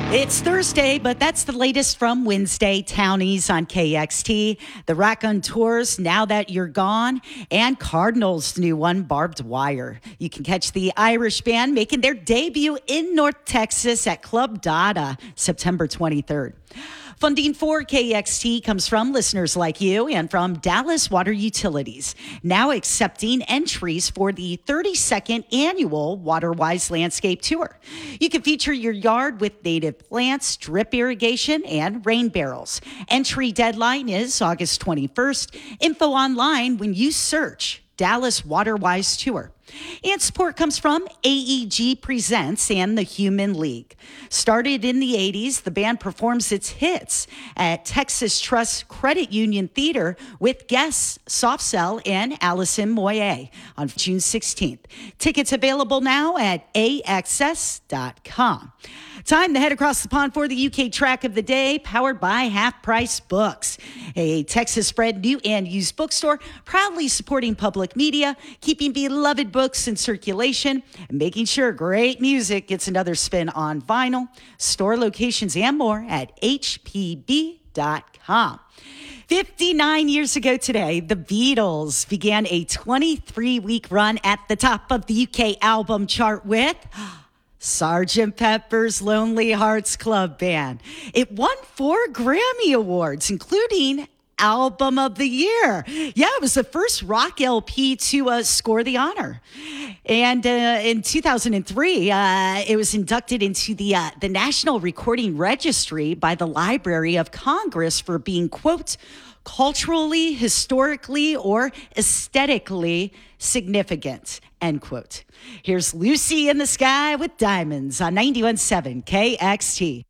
It's Thursday, but that's the latest from Wednesday Townies on KXT. The Raconteurs, Now That You're Gone, and Cardinals' new one, Barbed Wire. You can catch the Irish band making their debut in North Texas at Club Dada, September 23rd. Funding for KXT comes from listeners like you and from Dallas Water Utilities, now accepting entries for the 32nd annual WaterWise Landscape Tour. You can feature your yard with native plants, drip irrigation, and rain barrels. Entry deadline is August 21st. Info online when you search Dallas WaterWise Tour. And support comes from AEG Presents and the Human League. Started in the 80s, the band performs its hits at Texas Trust Credit Union Theater with guests Soft Cell and Allison Moye on June 16th. Tickets available now at AXS.com. Time to head across the pond for the UK track of the day, powered by Half Price Books, a Texas-bred new and used bookstore proudly supporting public media, keeping beloved books in circulation, and making sure great music gets another spin on vinyl. Store locations and more at hpb.com. 59 years ago today, the Beatles began a 23-week run at the top of the UK album chart with Sgt. Pepper's Lonely Hearts Club Band. It won 4 Grammy Awards, including Album of the Year. Yeah, it was the first rock LP to score the honor. And in 2003, it was inducted into the National Recording Registry by the Library of Congress for being, quote, culturally, historically, or aesthetically significant, end quote. Here's Lucy in the Sky with Diamonds on 91.7 KXT.